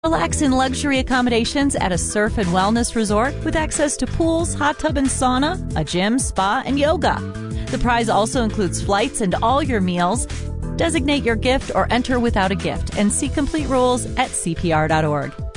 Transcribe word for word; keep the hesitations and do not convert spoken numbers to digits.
Relax in luxury accommodations at a surf and wellness resort with access to pools, hot tub and sauna, a gym, spa, and yoga. The prize also includes flights and all your meals. Designate your gift or enter without a gift and see complete rules at C P R dot org.